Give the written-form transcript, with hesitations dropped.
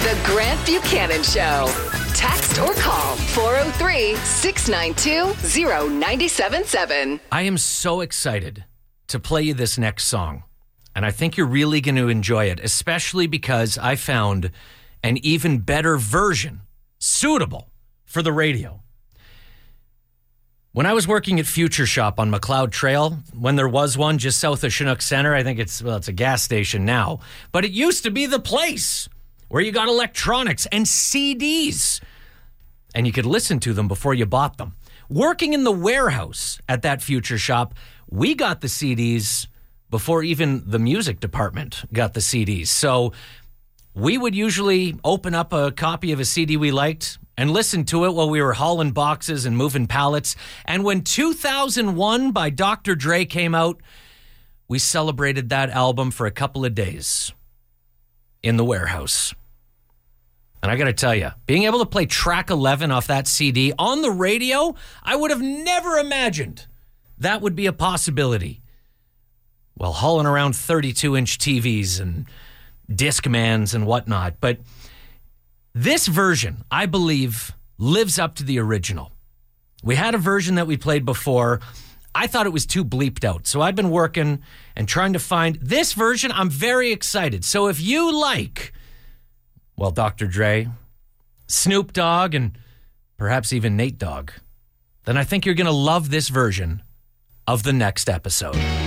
The Grant Buchanan Show. Text or call 403-692-0977. I am so excited to play you this next song. And I think you're really going to enjoy it, especially because I found an even better version suitable for the radio. When I was working at Future Shop on McLeod Trail, when there was one just south of Chinook Center, I think it's a gas station now, but it used to be the place where you got electronics and CDs, and you could listen to them before you bought them. Working in the warehouse at that Future Shop, we got the CDs before even the music department got the CDs. So we would usually open up a copy of a CD we liked and listen to it while we were hauling boxes and moving pallets. And when 2001 by Dr. Dre came out, we celebrated that album for a couple of days in the warehouse. And I got to tell you, being able to play track 11 off that CD on the radio, I would have never imagined that would be a possibility. While hauling around 32-inch TVs and Discmans and whatnot. But this version, I believe, lives up to the original. We had a version that we played before. I thought it was too bleeped out. So I've been working and trying to find this version. I'm very excited. So if you like, well, Dr. Dre, Snoop Dogg, and perhaps even Nate Dogg, then I think you're going to love this version of the next episode.